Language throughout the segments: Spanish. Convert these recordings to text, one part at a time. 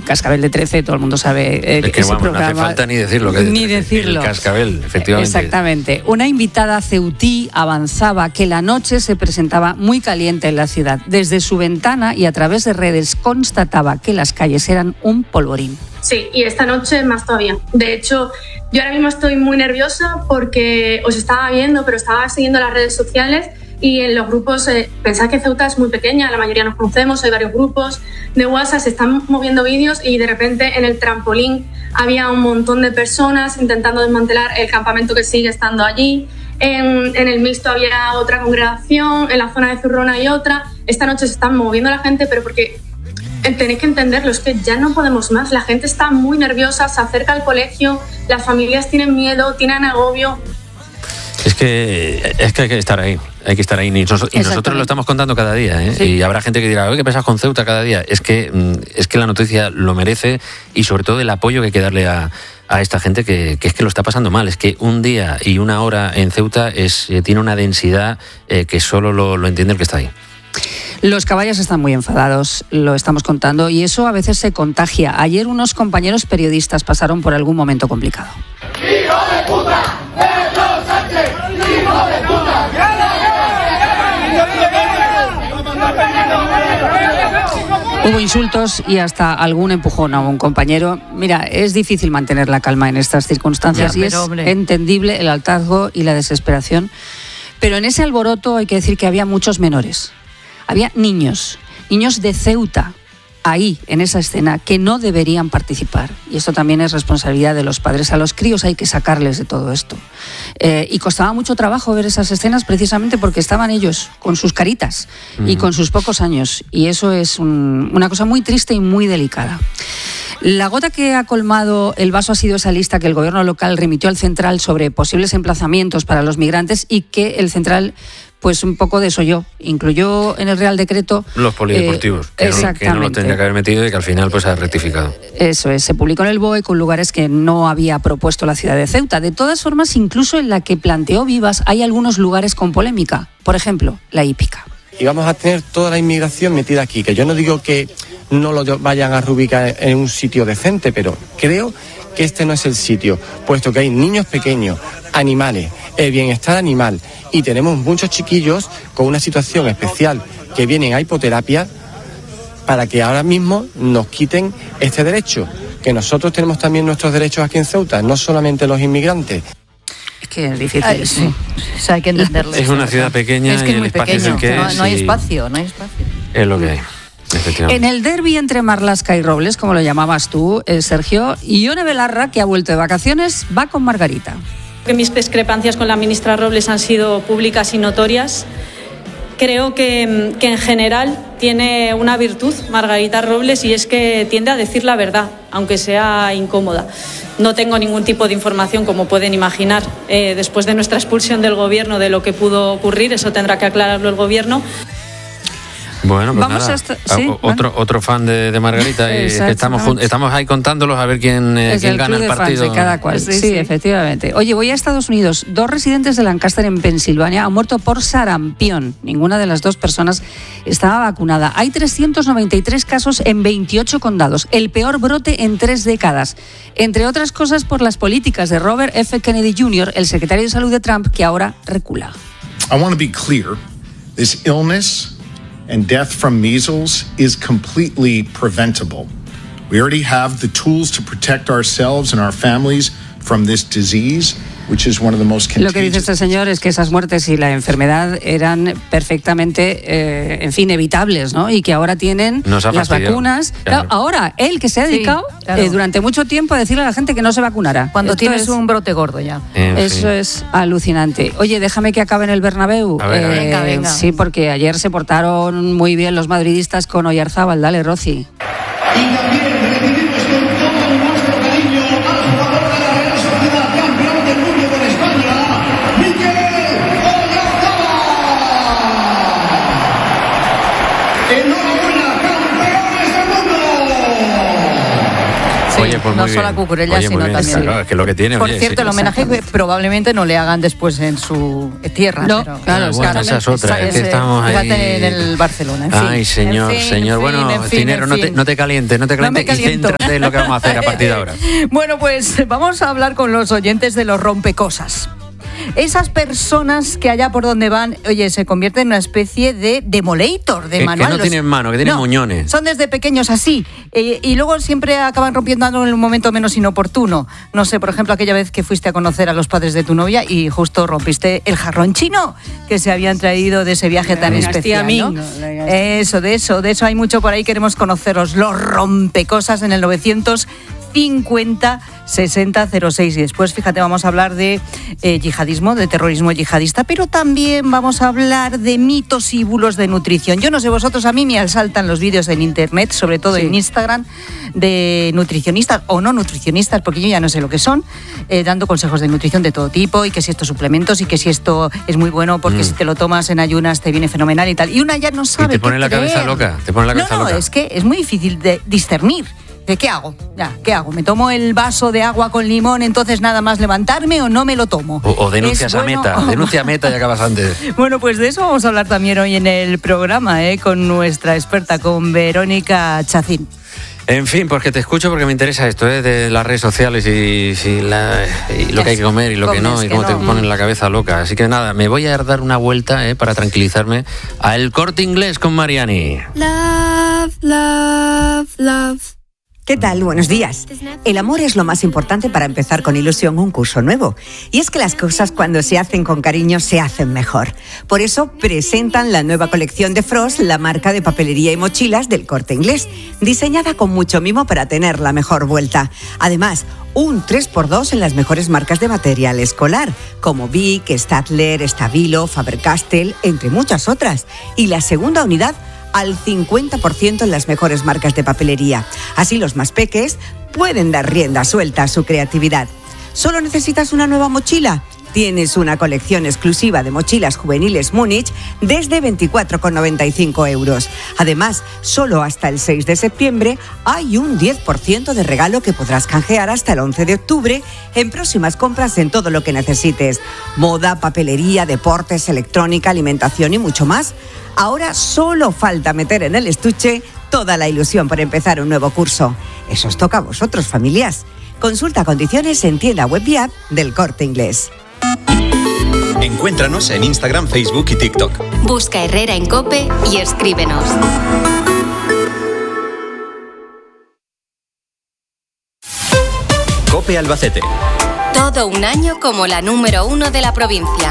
Cascabel de 13, todo el mundo sabe es que ese programa. No hace falta ni decirlo. Decirlo. El Cascabel, efectivamente. Exactamente. Una invitada ceutí avanzaba que la noche se presentaba muy caliente en la ciudad. Desde su ventana y a través de redes constataba que las calles eran un polvorín. Sí, y esta noche más todavía. De hecho, yo ahora mismo estoy muy nerviosa porque os estaba viendo, pero estaba siguiendo las redes sociales y en los grupos, pensad que Ceuta es muy pequeña, la mayoría nos conocemos, hay varios grupos de WhatsApp, se están moviendo vídeos y de repente en el trampolín había un montón de personas intentando desmantelar el campamento que sigue estando allí. En el mixto había otra congregación, en la zona de Zurrona hay otra. Esta noche se están moviendo la gente, pero porque tenéis que entenderlo, es que ya no podemos más. La gente está muy nerviosa, se acerca al colegio, las familias tienen miedo, tienen agobio. Es que hay que estar ahí. Hay que estar ahí. Y nosotros lo estamos contando cada día, ¿eh? Sí. Y habrá gente que dirá, ¿qué pensás con Ceuta cada día? Es que la noticia lo merece y sobre todo el apoyo que hay que darle a esta gente que es que lo está pasando mal. Es que un día y una hora en Ceuta tiene una densidad que solo lo entiende el que está ahí. Los caballos están muy enfadados, lo estamos contando, y eso a veces se contagia. Ayer unos compañeros periodistas pasaron por algún momento complicado. ¡Hijo de puta! ¡Pedro Sánchez! ¡Hijo de puta! Hubo insultos y hasta algún empujón a un compañero. Mira, es difícil mantener la calma en estas circunstancias y es entendible el hartazgo y la desesperación. Pero en ese alboroto hay que decir que había muchos menores. Había niños de Ceuta, ahí, en esa escena, que no deberían participar. Y esto también es responsabilidad de los padres. A los críos hay que sacarles de todo esto. Y costaba mucho trabajo ver esas escenas precisamente porque estaban ellos con sus caritas y con sus pocos años. Y eso es una cosa muy triste y muy delicada. La gota que ha colmado el vaso ha sido esa lista que el gobierno local remitió al central sobre posibles emplazamientos para los migrantes y que el central pues un poco desoyó. Incluyó en el Real Decreto los polideportivos, que no lo tendría que haber metido y que al final pues ha rectificado. Eso es, se publicó en el BOE con lugares que no había propuesto la ciudad de Ceuta. De todas formas, incluso en la que planteó Vivas hay algunos lugares con polémica. Por ejemplo, la hípica. Y vamos a tener toda la inmigración metida aquí, que yo no digo que no lo vayan a reubicar en un sitio decente, pero creo que este no es el sitio, puesto que hay niños pequeños, animales, el bienestar animal, y tenemos muchos chiquillos con una situación especial que vienen a hipoterapia para que ahora mismo nos quiten este derecho, que nosotros tenemos también nuestros derechos aquí en Ceuta, no solamente los inmigrantes. Es que es difícil. Sí. O sea, hay que entenderlo. Es una ciudad pequeña es que y es muy el espacio pequeño. es el que no hay espacio. Es lo que hay. En el derbi entre Marlaska y Robles, como lo llamabas tú, Sergio, Ione Belarra, que ha vuelto de vacaciones, va con Margarita. Que mis discrepancias con la ministra Robles han sido públicas y notorias. Creo que en general tiene una virtud Margarita Robles y es que tiende a decir la verdad, aunque sea incómoda. No tengo ningún tipo de información, como pueden imaginar, después de nuestra expulsión del gobierno, de lo que pudo ocurrir. Eso tendrá que aclararlo el gobierno. Bueno, pues vamos nada, otro fan de Margarita y estamos ahí contándolos a ver quién gana el partido. De cada cual. Sí, efectivamente. Oye, voy a Estados Unidos. 2 residentes de Lancaster en Pensilvania han muerto por sarampión. Ninguna de las 2 personas estaba vacunada. Hay 393 casos en 28 condados. El peor brote en 3 décadas. Entre otras cosas por las políticas de Robert F. Kennedy Jr., el secretario de Salud de Trump, que ahora recula. I want to be clear. This illness and death from measles is completely preventable. We already have the tools to protect ourselves and our families from this disease, which is one of the most contagious. Lo que dice este señor es que esas muertes y la enfermedad eran perfectamente, evitables, ¿no? Y que ahora tienen las vacunas. Claro, ahora, él que se ha dedicado durante mucho tiempo a decirle a la gente que no se vacunara. Cuando tienes un brote gordo ya. Eso es alucinante. Oye, déjame que acabe en el Bernabéu. A ver. Venga. Sí, porque ayer se portaron muy bien los madridistas con Oyarzábal. Dale, Rosy. Y también recibimos con todo nuestro cariño al jugador de la Real Sociedad, campeón del mundo con España, Mikel Oyarzabal. ¡Enhorabuena, campeones del mundo! Oye, pues no solo a Cucurella, sino también. Claro, es que lo que tiene. Por cierto, el homenaje que probablemente no le hagan después en su tierra. No, pero, claro, bueno, esa es otra. Es que estamos ahí. En el Barcelona. En fin. Ay, señor, señor. Bueno, Tinero, no te calientes y céntrate en lo que vamos a hacer a partir de ahora. Bueno, pues vamos a hablar con los oyentes de los rompecosas. Esas personas que allá por donde van, oye, se convierten en una especie de demolator, de manual. Que no tienen mano, que tienen muñones. Son desde pequeños así. Y luego siempre acaban rompiendo algo en un momento menos inoportuno. No sé, por ejemplo, aquella vez que fuiste a conocer a los padres de tu novia y justo rompiste el jarrón chino que se habían traído de ese viaje tan especial, ¿no? Eso, de eso hay mucho por ahí. Queremos conoceros los rompecosas en el 950 60 06. Y después, fíjate, vamos a hablar de yihadismo, de terrorismo yihadista, pero también vamos a hablar de mitos y bulos de nutrición. Yo no sé vosotros, a mí me asaltan los vídeos en internet, sobre todo en Instagram, de nutricionistas o no nutricionistas, porque yo ya no sé lo que son, dando consejos de nutrición de todo tipo, y que si estos suplementos, y que si esto es muy bueno porque si te lo tomas en ayunas te viene fenomenal y tal. Y una ya no sabe. Y te pone la cabeza loca. No, es que es muy difícil de discernir. ¿Qué hago? ¿Qué hago? ¿Me tomo el vaso de agua con limón, entonces nada más levantarme, o no me lo tomo? O denuncias a Meta, denuncia a Meta y acabas antes. Bueno, pues de eso vamos a hablar también hoy en el programa, con nuestra experta, con Verónica Chacín. En fin, pues que te escucho porque me interesa esto, de las redes sociales y lo que hay que comer y lo que no, y cómo te ponen la cabeza loca. Así que nada, me voy a dar una vuelta para tranquilizarme a El Corte Inglés con Mariani. Love, love, love. ¿Qué tal? Buenos días. El amor es lo más importante para empezar con ilusión un curso nuevo. Y es que las cosas, cuando se hacen con cariño, se hacen mejor. Por eso presentan la nueva colección de Frost, la marca de papelería y mochilas del Corte Inglés, diseñada con mucho mimo para tener la mejor vuelta. Además, un 3x2 en las mejores marcas de material escolar, como Bic, Staedtler, Stabilo, Faber-Castell, entre muchas otras. Y la segunda unidad al 50% en las mejores marcas de papelería. Así los más peques pueden dar rienda suelta a su creatividad. ¿Solo necesitas una nueva mochila? Tienes una colección exclusiva de mochilas juveniles Múnich desde 24,95 euros. Además, solo hasta el 6 de septiembre hay un 10% de regalo que podrás canjear hasta el 11 de octubre en próximas compras en todo lo que necesites. Moda, papelería, deportes, electrónica, alimentación y mucho más. Ahora solo falta meter en el estuche toda la ilusión por empezar un nuevo curso. Eso os toca a vosotros, familias. Consulta condiciones en tienda web y app del Corte Inglés. Encuéntranos en Instagram, Facebook y TikTok. Busca Herrera en COPE y escríbenos. COPE Albacete. Todo un año como la número 1 de la provincia.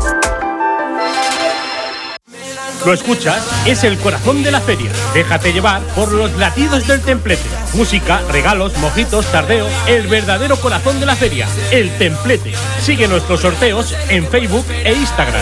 ¿Lo escuchas? Es el corazón de la feria. Déjate llevar por los latidos del Templete. Música, regalos, mojitos, tardeo. El verdadero corazón de la feria. El Templete. Sigue nuestros sorteos en Facebook e Instagram.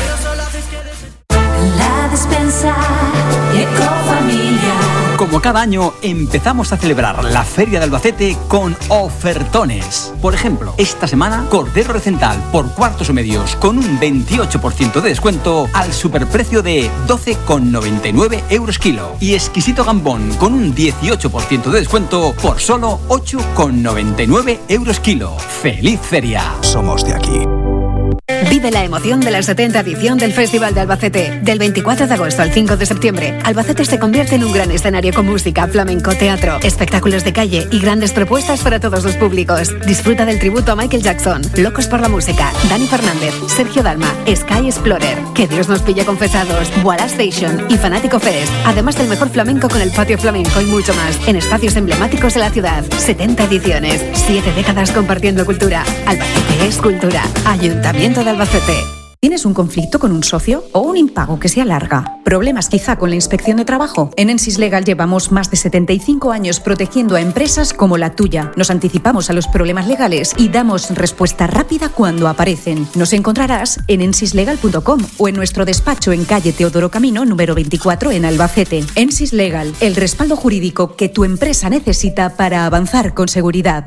La despensa Ecofamilia. Como cada año, empezamos a celebrar la Feria de Albacete con ofertones. Por ejemplo, esta semana, cordero recental por cuartos o medios con un 28% de descuento al superprecio de 12,99 euros kilo. Y exquisito gambón con un 18% de descuento por solo 8,99 euros kilo. ¡Feliz feria! Somos de aquí. Vive la emoción de la 70ª edición del Festival de Albacete. Del 24 de agosto al 5 de septiembre, Albacete se convierte en un gran escenario con música, flamenco, teatro, espectáculos de calle y grandes propuestas para todos los públicos. Disfruta del tributo a Michael Jackson, Locos por la Música, Dani Fernández, Sergio Dalma, Sky Explorer, Que Dios nos pille confesados, Walla Station y Fanático Fest. Además del mejor flamenco con el patio flamenco y mucho más, en espacios emblemáticos de la ciudad. 70 ediciones, 7 décadas compartiendo cultura. Albacete es cultura. Ayuntamiento de Albacete. ¿Tienes un conflicto con un socio o un impago que se alarga? ¿Problemas quizá con la inspección de trabajo? En Ensis Legal llevamos más de 75 años protegiendo a empresas como la tuya. Nos anticipamos a los problemas legales y damos respuesta rápida cuando aparecen. Nos encontrarás en ensislegal.com o en nuestro despacho en calle Teodoro Camino, número 24 en Albacete. Ensis Legal, el respaldo jurídico que tu empresa necesita para avanzar con seguridad.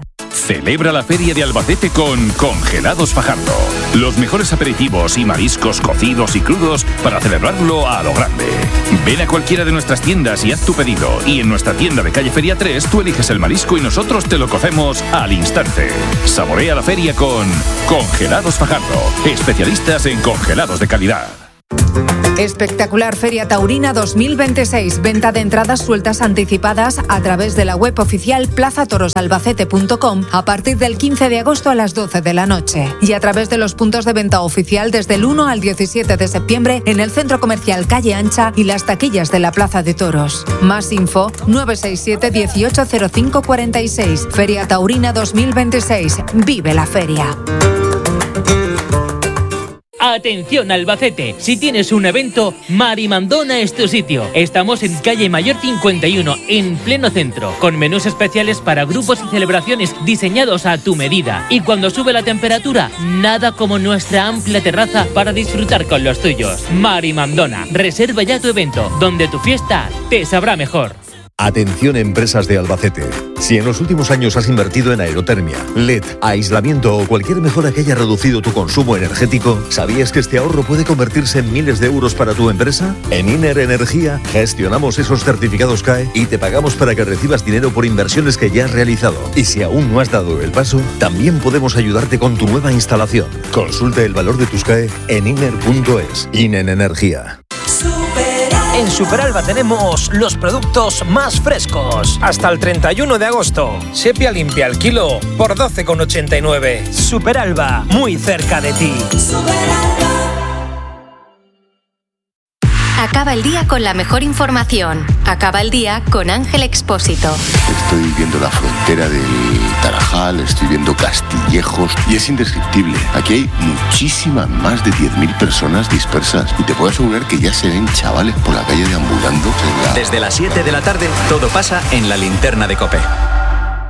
Celebra la Feria de Albacete con Congelados Fajardo. Los mejores aperitivos y mariscos cocidos y crudos para celebrarlo a lo grande. Ven a cualquiera de nuestras tiendas y haz tu pedido. Y en nuestra tienda de calle Feria 3 tú eliges el marisco y nosotros te lo cocemos al instante. Saborea la feria con Congelados Fajardo. Especialistas en congelados de calidad. Espectacular Feria Taurina 2026. Venta de entradas sueltas anticipadas a través de la web oficial plazatorosalbacete.com a partir del 15 de agosto a las 12 de la noche. Y a través de los puntos de venta oficial desde el 1 al 17 de septiembre en el Centro Comercial Calle Ancha y las taquillas de la Plaza de Toros. Más info 967 1805 46. Feria Taurina 2026. Vive la feria. Atención Albacete, si tienes un evento, Marimandona es tu sitio. Estamos en calle Mayor 51, en pleno centro, con menús especiales para grupos y celebraciones diseñados a tu medida. Y cuando sube la temperatura, nada como nuestra amplia terraza para disfrutar con los tuyos. Marimandona, reserva ya tu evento, donde tu fiesta te sabrá mejor. Atención empresas de Albacete. Si en los últimos años has invertido en aerotermia, LED, aislamiento o cualquier mejora que haya reducido tu consumo energético, ¿sabías que este ahorro puede convertirse en miles de euros para tu empresa? En Iner Energía gestionamos esos certificados CAE y te pagamos para que recibas dinero por inversiones que ya has realizado. Y si aún no has dado el paso, también podemos ayudarte con tu nueva instalación. Consulta el valor de tus CAE en iner.es. Iner Energía. En Superalba tenemos los productos más frescos. Hasta el 31 de agosto. Sepia limpia al kilo por 12,89. Superalba, muy cerca de ti. Acaba el día con la mejor información. Acaba el día con Ángel Expósito. Estoy viendo la frontera del Tarajal, estoy viendo Castillejos y es indescriptible. Aquí hay muchísimas, más de 10.000 personas dispersas y te puedo asegurar que ya se ven chavales por la calle deambulando. Desde las 7 de la tarde todo pasa en la linterna de COPE.